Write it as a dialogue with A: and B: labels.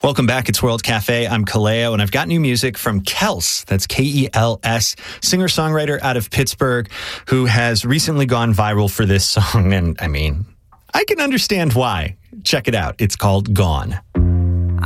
A: Welcome back. It's World Cafe. I'm Kaleo, and I've got new music from Kels. That's Kels, singer-songwriter out of Pittsburgh, who has recently gone viral for this song. And I mean, I can understand why. Check it out. It's called Gone.